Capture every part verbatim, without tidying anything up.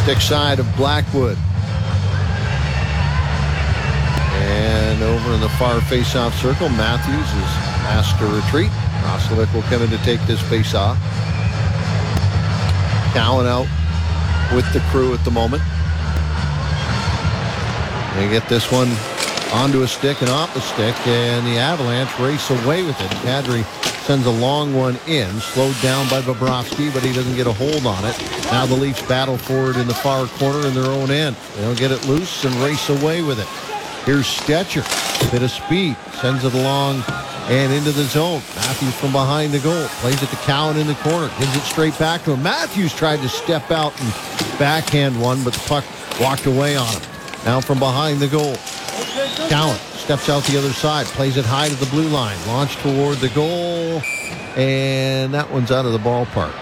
stick side of Blackwood. And over in the far face-off circle, Matthews is asked to retreat. Roslovic will come in to take this face-off. Cowan out with the crew at the moment. They get this one onto a stick and off the stick, and the Avalanche race away with it. Kadri sends a long one in, slowed down by Bobrovsky, but he doesn't get a hold on it. Now the Leafs battle for it in the far corner in their own end. They'll get it loose and race away with it. Here's Stetcher, bit of speed, sends it along and into the zone. Matthews from behind the goal, plays it to Cowan in the corner, gives it straight back to him. Matthews tried to step out and backhand one, but the puck walked away on him. Now from behind the goal, Cowan steps out the other side, plays it high to the blue line, launched toward the goal, and that one's out of the ballpark.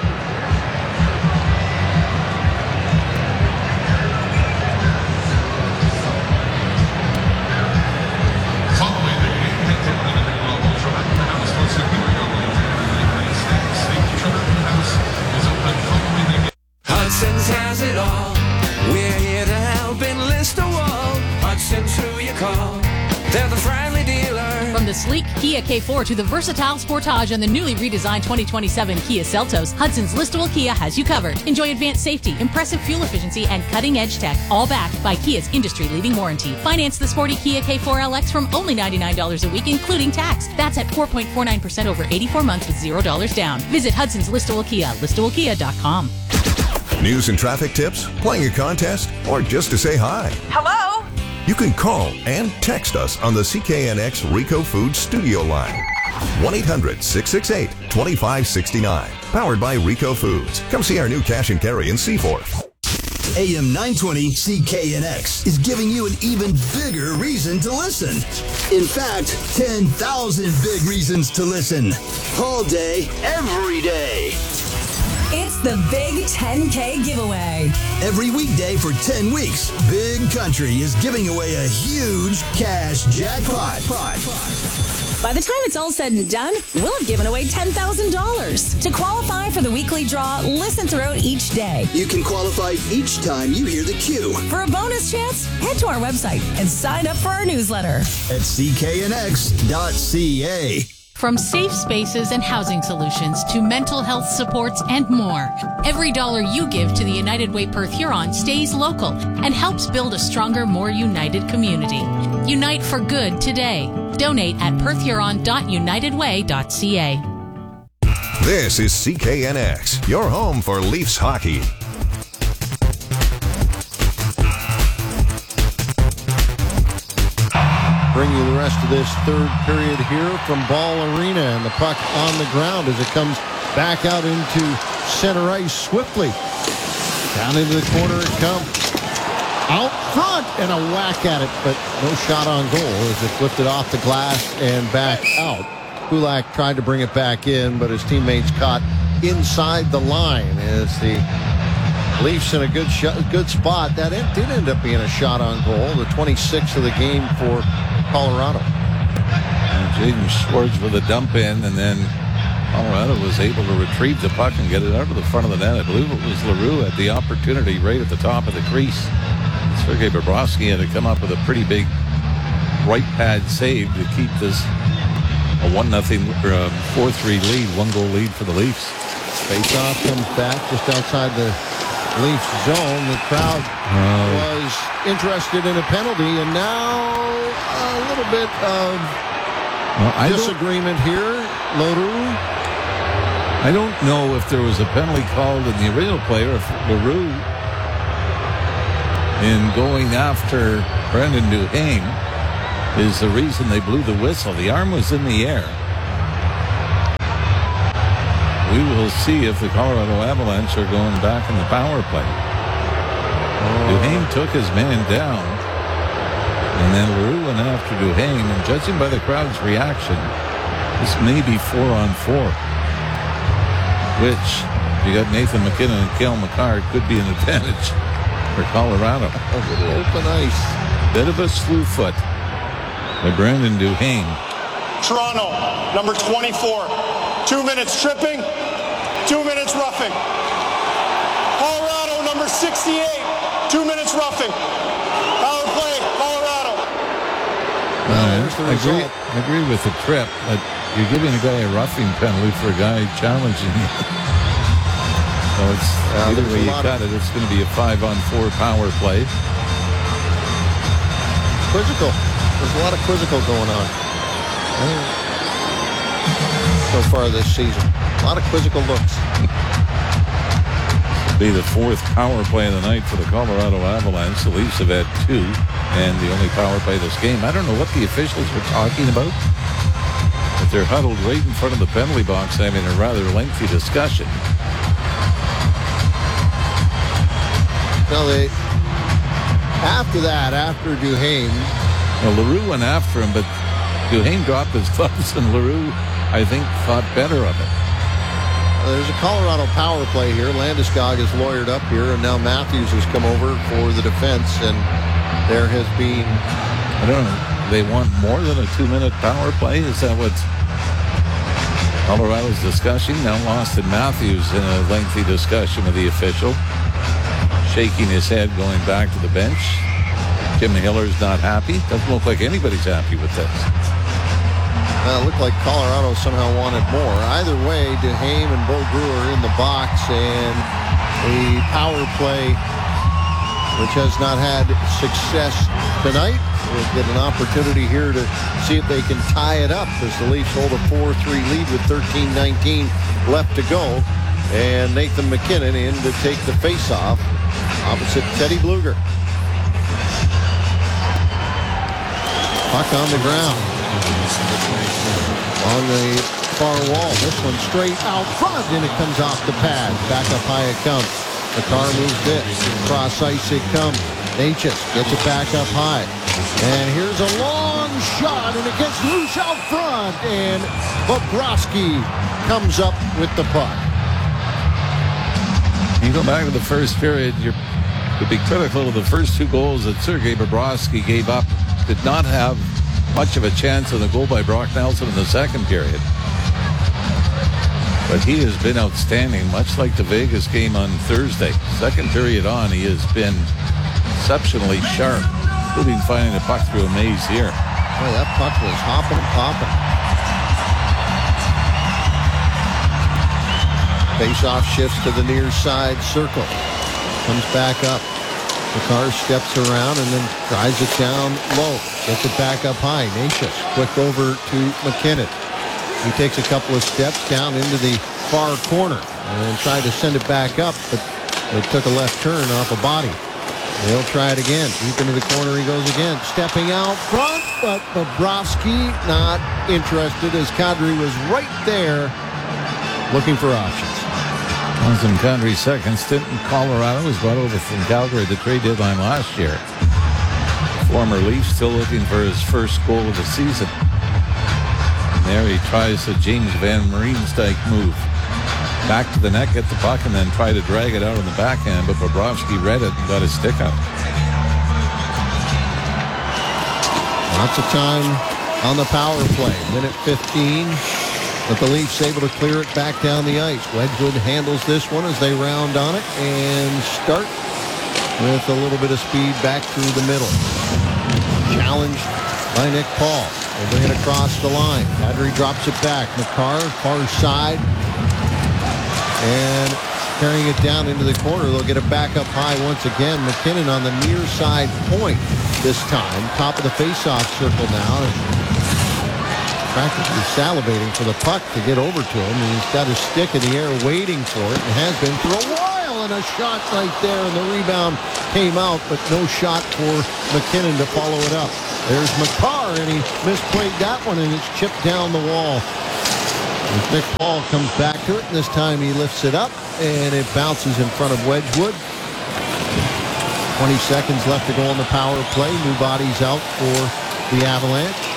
Hudson's has it all. We're here to help enlist a wall. Hudson's who you call. They're the friendly dealer. From the sleek Kia K four to the versatile Sportage and the newly redesigned twenty twenty-seven Kia Seltos, Hudson's Listowel Kia has you covered. Enjoy advanced safety, impressive fuel efficiency, and cutting-edge tech, all backed by Kia's industry-leading warranty. Finance the sporty Kia K four L X from only ninety-nine dollars a week, including tax. That's at four point four nine percent over eighty-four months with zero dollars down. Visit Hudson's Listowel Kia, listowel kia dot com. News and traffic tips, playing a contest, or just to say hi. Hello? You can call and text us on the C K N X Rico Foods studio line. one eight hundred six six eight two five six nine. Powered by Rico Foods. Come see our new cash and carry in Seaforth. A M nine twenty C K N X is giving you an even bigger reason to listen. In fact, ten thousand big reasons to listen. All day, every day. It's the Big ten K giveaway. Every weekday for ten weeks, Big Country is giving away a huge cash jackpot. By the time it's all said and done, we'll have given away ten thousand dollars. To qualify for the weekly draw, listen throughout each day. You can qualify each time you hear the cue. For a bonus chance, head to our website and sign up for our newsletter at c k n x dot c a. From safe spaces and housing solutions to mental health supports and more, every dollar you give to the United Way Perth Huron stays local and helps build a stronger, more united community. Unite for good today. Donate at perth huron dot united way dot c a. This is C K N X, your home for Leafs hockey. Bring you the rest of this third period here from Ball Arena, and the puck on the ground as it comes back out into center ice swiftly. Down into the corner it comes. Out front and a whack at it, but no shot on goal as it's lifted off the glass and back out. Kulak tried to bring it back in, but his teammates caught inside the line as the Leafs in a good shot, good spot. That did end up being a shot on goal, the twenty-sixth of the game for Colorado. Jaden Schwartz with a dump in, and then Colorado was able to retrieve the puck and get it out of the front of the net. I believe it was Leroux had the opportunity right at the top of the crease. Sergei Bobrovsky had to come up with a pretty big right pad save to keep this a one nothing uh, four three lead, one goal lead for the Leafs. Face-off comes back just outside the Leafs zone. The crowd oh. was interested in a penalty, and now a little bit of well, I disagreement here. Leroux. I don't know if there was a penalty called in the original play or if Leroux in going after Brendan Duhaime is the reason they blew the whistle. The arm was in the air. We will see if the Colorado Avalanche are going back in the power play. Oh. Duhaime took his man down, and then Leroux went after Duhaime, and judging by the crowd's reaction, this may be four on four, which, if you got Nathan McKinnon and Cale Makar, could be an advantage for Colorado. A little open ice. Bit of a slew foot by Brandon Duhaime. Toronto, number twenty-four. Two minutes tripping, two minutes roughing. Colorado, number sixteen. sixty-eight, two minutes roughing. Power play, Colorado. Uh, There's the I agree. result. I agree with the trip, but you're giving a guy a roughing penalty for a guy challenging you. So it's Yeah, either there's way a you lot cut of- it, it's going to be a five-on-four power play. Quizzical. There's a lot of quizzical going on so far this season. A lot of quizzical looks. Be the fourth power play of the night for the Colorado Avalanche. The Leafs have had two, and the only power play this game. I don't know what the officials were talking about, but they're huddled right in front of the penalty box having a rather lengthy discussion. Now they, after that, after Duhaime, Now, LaRue went after him, but Duhaime dropped his gloves, and LaRue, I think, thought better of it. there's a Colorado power play here. Landeskog is lawyered up here, and now Matthews has come over for the defense, and there has been... I don't know. They want more than a two-minute power play? Is that what Colorado's discussing? Now Austin Matthews in a lengthy discussion with the official, shaking his head, going back to the bench. Jim Hiller's not happy. Doesn't look like anybody's happy with this. Uh, it looked like Colorado somehow wanted more. Either way, Duhaime and Bo Brewer in the box, and a power play which has not had success tonight. We'll get an opportunity here to see if they can tie it up as the Leafs hold a four three lead with thirteen nineteen left to go. And Nathan MacKinnon in to take the faceoff opposite Teddy Bluger. Puck on the ground. On the far wall. This one straight out front, and it comes off the pad. Back up high it comes. The car moves it. Cross ice it comes. Natchez gets it back up high. And here's a long shot, and it gets loose out front. And Bobrovsky comes up with the puck. You go back to the first period, you're to be critical of the first two goals that Sergei Bobrovsky gave up. Did not have much of a chance of the goal by Brock Nelson in the second period. But he has been outstanding, much like the Vegas game on Thursday. Second period on, he has been exceptionally sharp, including finding a puck through a maze here. Boy, that puck was hopping and popping. Face-off shifts to the near side circle. Comes back up. The car steps around and then drives it down low. Gets it back up high. Natchez quick over to MacKinnon. He takes a couple of steps down into the far corner and tried to send it back up, but it took a left turn off a body. They'll try it again. Deep into the corner he goes again. Stepping out front, but Bobrovsky not interested as Kadri was right there looking for options. Jonathan Kadri's second stint in Colorado was brought over from Calgary at the trade deadline last year. Former Leaf still looking for his first goal of the season. And there he tries the James Van Riemsdyk move. Back to the net, get the puck, and then try to drag it out on the backhand, but Bobrovsky read it and got his stick out. Lots of time on the power play. Minute fifteen. But the Leafs able to clear it back down the ice. Wedgwood handles this one as they round on it and start with a little bit of speed back through the middle. Challenged by Nick Paul. They bring it across the line. Kadri drops it back. McCarr, far side. And carrying it down into the corner. They'll get it back up high once again. MacKinnon on the near side point this time. Top of the faceoff circle now. Practically salivating for the puck to get over to him. And he's got his stick in the air waiting for it, and has been for a while. And a shot right there, and the rebound came out, but no shot for MacKinnon to follow it up. There's McCarr, and he misplayed that one, and it's chipped down the wall. As Nick Paul comes back to it, and this time he lifts it up, and it bounces in front of Wedgwood. twenty seconds left to go on the power play. New bodies out for the Avalanche.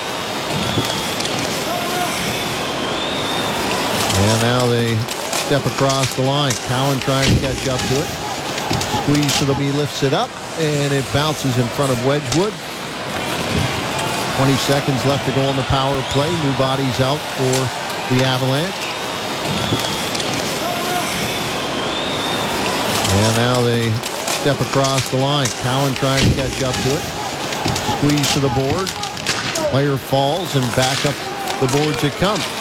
And now they step across the line. Cowan trying to catch up to it. Squeeze so that he lifts it up, and it bounces in front of Wedgwood. twenty seconds left to go on the power play. New bodies out for the Avalanche. And now they step across the line. Cowan trying to catch up to it. Squeeze to the board. Player falls and back up the boards it comes.